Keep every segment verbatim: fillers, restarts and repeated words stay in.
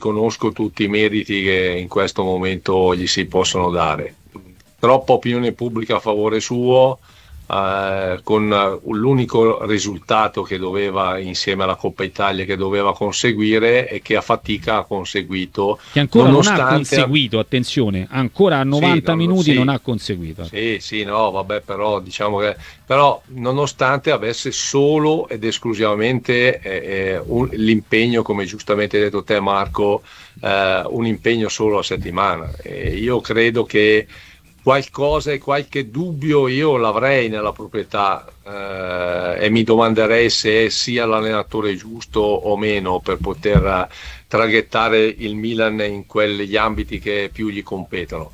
riconosco tutti i meriti che in questo momento gli si possono dare. Troppa opinione pubblica a favore suo, eh, con l'unico risultato che doveva, insieme alla Coppa Italia, che doveva conseguire e che a fatica ha conseguito. Che ancora non nonostante... ha conseguito, attenzione, ancora a novanta sì, minuti sì, non ha conseguito. Sì, sì, no, vabbè, però diciamo che però nonostante avesse solo ed esclusivamente eh, eh, un, l'impegno, come giustamente hai detto te Marco, eh, un impegno solo a settimana. E io credo che qualcosa e qualche dubbio io l'avrei nella proprietà, eh, e mi domanderei se sia l'allenatore giusto o meno per poter traghettare il Milan in quegli ambiti che più gli competono.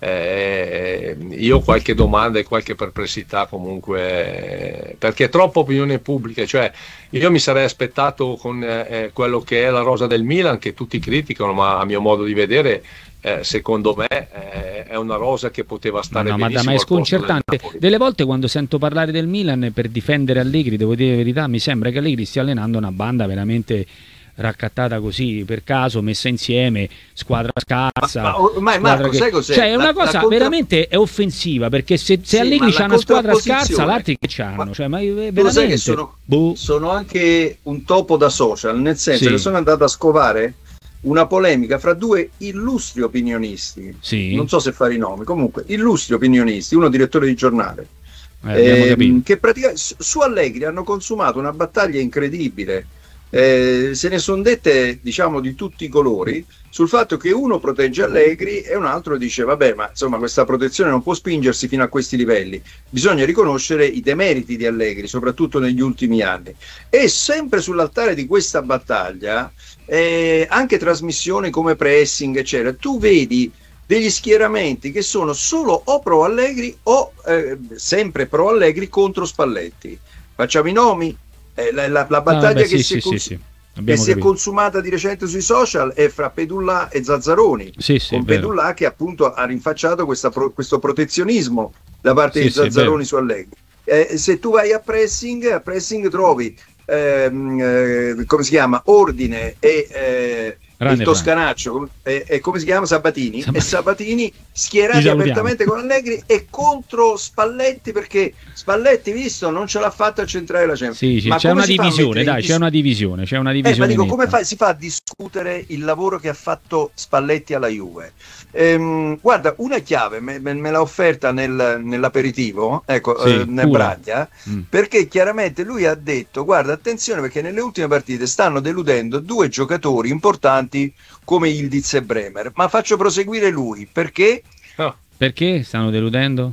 Eh, io ho qualche domanda e qualche perplessità comunque, perché è troppa opinione pubblica. Cioè io mi sarei aspettato con eh, quello che è la rosa del Milan, che tutti criticano, ma a mio modo di vedere Eh, secondo me eh, è una rosa che poteva stare no, benissimo. Ma, ma è sconcertante. Delle volte quando sento parlare del Milan per difendere Allegri, devo dire la verità, mi sembra che Allegri stia allenando una banda veramente raccattata così per caso, messa insieme, squadra scarsa. Ma, ma ormai Marco, che... sai cos'è? Cioè è una la, cosa la contra... veramente è offensiva, perché se, se sì, Allegri c'ha una squadra scarsa, l'altri che c'hanno? Ma... Cioè, ma veramente... Tu sai che sono, boh. sono anche un topo da social, nel senso sì. che sono andato a scovare una polemica fra due illustri opinionisti, sì. non so se fare i nomi, comunque illustri opinionisti, uno direttore di giornale, eh, eh, che praticamente su Allegri hanno consumato una battaglia incredibile, eh, se ne sono dette diciamo di tutti i colori sul fatto che uno protegge Allegri e un altro dice vabbè, ma insomma questa protezione non può spingersi fino a questi livelli, bisogna riconoscere i demeriti di Allegri soprattutto negli ultimi anni. E sempre sull'altare di questa battaglia Eh, anche trasmissioni come pressing eccetera, tu vedi degli schieramenti che sono solo o pro Allegri o eh, sempre pro Allegri contro Spalletti. Facciamo i nomi, eh, la, la, la battaglia ah, beh, che, si, sì, è cons- sì, sì. che si è consumata di recente sui social è fra Pedullà e Zazzaroni, sì, sì, con Pedullà che appunto ha rinfacciato questa pro- questo protezionismo da parte sì, di Zazzaroni sì, su Allegri. Eh, se tu vai a pressing, a pressing trovi Ehm, eh, come si chiama? Ordine e eh, il Toscanaccio e, e come si chiama? Sabatini, Sabatini. E Sabatini schierati apertamente con Allegri e contro Spalletti, perché Spalletti visto non ce l'ha fatta a centrare la Champions. Sì, sì, ma c'è una divisione, dai, dis- c'è una divisione, c'è una divisione. Eh, ma dico, come fa, si fa a discutere il lavoro che ha fatto Spalletti alla Juve? Ehm, guarda, una chiave me, me, me l'ha offerta nel, nell'aperitivo, ecco, sì, eh, nel Braglia, mm. perché chiaramente lui ha detto guarda, attenzione perché nelle ultime partite stanno deludendo due giocatori importanti come Yildiz e Bremer, ma faccio proseguire lui, perché? Oh. Perché stanno deludendo?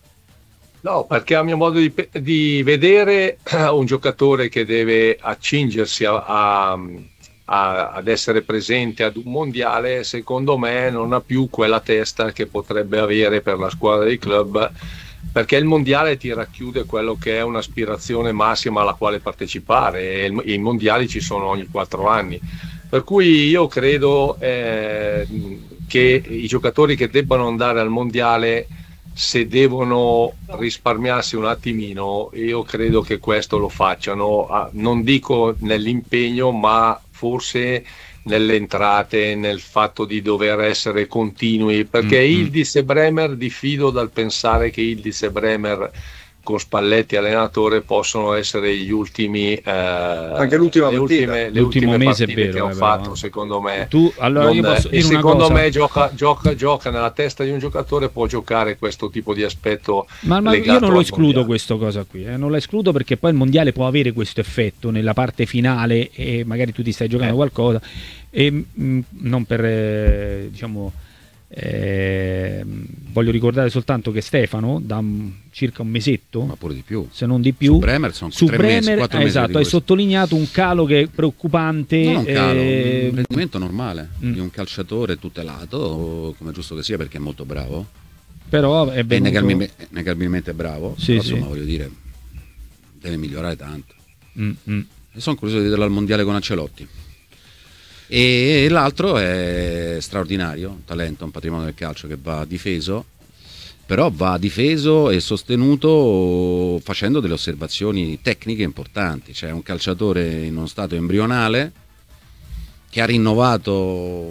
No, perché a mio modo di, di vedere un giocatore che deve accingersi a, a A, ad essere presente ad un mondiale, secondo me non ha più quella testa che potrebbe avere per la squadra di club, perché il mondiale ti racchiude quello che è un'aspirazione massima alla quale partecipare e il, i mondiali ci sono ogni quattro anni, per cui io credo eh, che i giocatori che debbano andare al mondiale, se devono risparmiarsi un attimino, io credo che questo lo facciano, non dico nell'impegno ma forse nelle entrate, nel fatto di dover essere continui, perché mm-hmm. Yildiz e Bremer diffido dal pensare che Yildiz e Bremer con Spalletti allenatore possono essere gli ultimi eh, anche l'ultima le ultime, le l'ultimo ultime mese partite vero, che ho eh, fatto però. Secondo me tu, allora non, io posso e dire secondo una cosa. me gioca, gioca, gioca nella testa di un giocatore, può giocare questo tipo di aspetto, ma, ma io non lo escludo questa cosa qui, eh, non lo escludo, perché poi il mondiale può avere questo effetto nella parte finale e magari tu ti stai giocando eh. qualcosa e mh, non per eh, diciamo Eh, voglio ricordare soltanto che Stefano da un, circa un mesetto, ma pure di più, se non di più, su Bremer, sono su tre Bremer mesi, eh, esatto, hai sottolineato un calo che è preoccupante, non un calo, eh, un rendimento normale mm. di un calciatore tutelato, come è giusto che sia, perché è molto bravo, però è, venuto... è negabilmente, negabilmente bravo, sì, però, sì. insomma, voglio dire, deve migliorare tanto. Mm-hmm. E sono curioso di vederlo al mondiale con Ancelotti. E l'altro è straordinario, un talento, un patrimonio del calcio che va difeso, però va difeso e sostenuto facendo delle osservazioni tecniche importanti. C'è un calciatore in uno stato embrionale che ha rinnovato